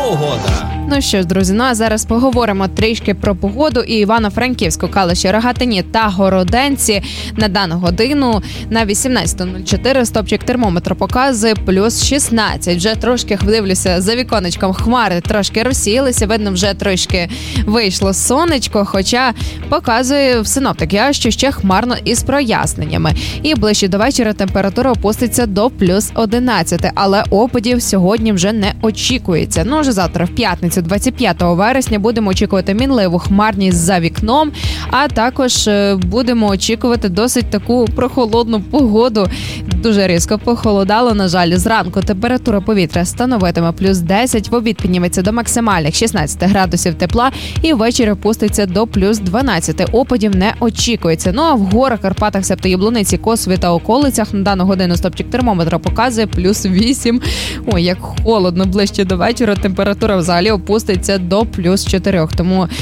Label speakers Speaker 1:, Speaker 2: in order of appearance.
Speaker 1: погода.
Speaker 2: Ну що ж, друзі, а зараз поговоримо трішки про погоду і Івано-Франківську, Калуші, Рогатині та Городенці. На дану годину на 18:04 стопчик термометру показує плюс 16. Вже трошки дивлюся за віконечком, хмари трошки розсіялися, видно, вже трошки вийшло сонечко, хоча показує синоптик, що ще хмарно із проясненнями. І ближче до вечора температура опуститься до плюс 11, але опадів сьогодні вже не очікується. Ну, вже завтра, в п'ятницю, 25 вересня, будемо очікувати мінливу хмарність за вікном, а також будемо очікувати досить таку прохолодну погоду. Дуже різко похолодало, на жаль. Зранку температура повітря становитиме плюс 10, в обід підніметься до максимальних 16 градусів тепла і ввечері опуститься до плюс 12. Опадів не очікується. Ну а в горах, Карпатах, Септо, Яблуниці, Косові та околицях на дану годину стопчик термометра показує плюс 8. Ой, як холодно, ближче до вечора температура взагалі опуститься до плюс 4. Тому